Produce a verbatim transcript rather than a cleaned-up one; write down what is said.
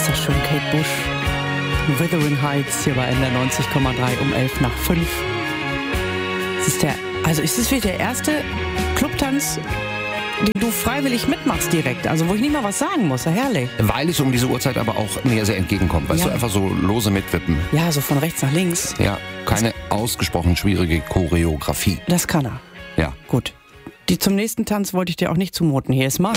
ist das schön, Kate Bush. Wuthering Heights hier bei N D R neunzig Komma drei um elf nach fünf. Es ist der, also ist es wirklich der erste Clubtanz, den du freiwillig mitmachst direkt, also wo ich nicht mal was sagen muss, ja herrlich. Weil es um diese Uhrzeit aber auch mir sehr entgegenkommt, weißt Ja. du, einfach so lose mitwippen. Ja, so von rechts nach links. Ja, keine ausgesprochen schwierige Choreografie. Das kann er. Ja. Gut. Die zum nächsten Tanz wollte ich dir auch nicht zumuten. Hier ist Mark.